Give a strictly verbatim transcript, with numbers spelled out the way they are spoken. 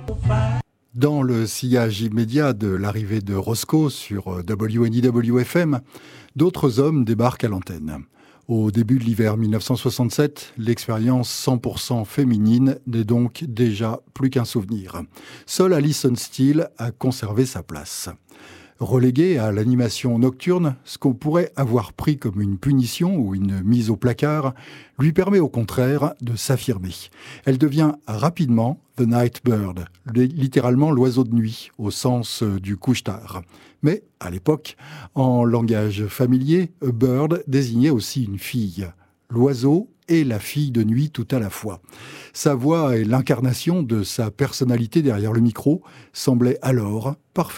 Dans le sillage immédiat de l'arrivée de Roscoe sur W N I W F M, d'autres hommes débarquent à l'antenne. Au début de l'hiver mille neuf cent soixante-sept, l'expérience cent pour cent féminine n'est donc déjà plus qu'un souvenir. Seule Alison Steele a conservé sa place. Reléguée à l'animation nocturne, ce qu'on pourrait avoir pris comme une punition ou une mise au placard lui permet au contraire de s'affirmer. Elle devient rapidement The Night Bird, littéralement l'oiseau de nuit, au sens du couche-tard. Mais à l'époque, en langage familier, a bird désignait aussi une fille. L'oiseau et la fille de nuit tout à la fois. Sa voix et l'incarnation de sa personnalité derrière le micro semblaient alors parfaitement